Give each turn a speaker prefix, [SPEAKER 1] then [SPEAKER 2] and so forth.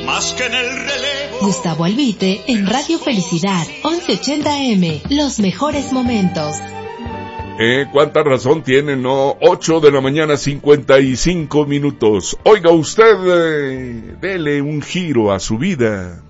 [SPEAKER 1] más que en el relevo.
[SPEAKER 2] Gustavo Albite en Radio Felicidad, 1180M, los mejores momentos.
[SPEAKER 3] ¿Cuánta razón tiene, no? 8 de la mañana, 55 minutos. Oiga usted, dele un giro a su vida.